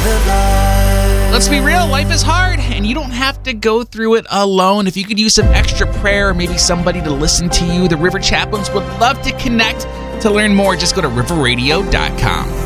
Let's be real, life is hard, and you don't have to go through it alone. If you could use some extra prayer or maybe somebody to listen to you, the River Chaplains would love to connect. To learn more, just go to riverradio.com.